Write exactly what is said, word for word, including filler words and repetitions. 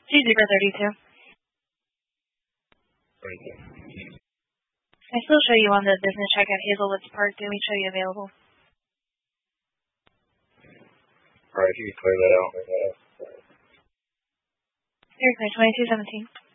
G zero thirty-two. thirty-two. I still show you on the business check at Hazelwoods Park. Do we show you available? Alright, if you can clear that out. Very clear, twenty-two seventeen.